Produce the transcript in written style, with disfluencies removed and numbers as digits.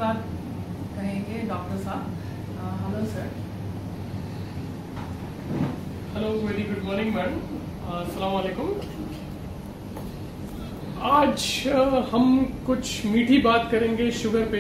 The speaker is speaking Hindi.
बात कहेंगे डॉक्टर साहब। Hello sir. Hello, very good morning madam, अस्सलाम वालेकुम। आज हम कुछ मीठी बात करेंगे शुगर पे।